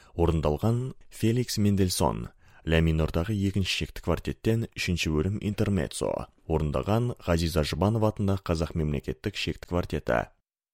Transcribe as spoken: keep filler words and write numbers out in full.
Орындалған Феликс Мендельсон. Ля минордағы екінші шекті квартеттен үшінші бөлім интермеццо. Орындаған Ғазиза Жұбанова атындағы Қазақ мемлекеттік шекті квартеті.